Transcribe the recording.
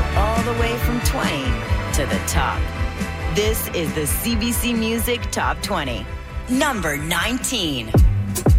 you all the way from 20 to the top. This is the CBC Music Top 20. Number 19.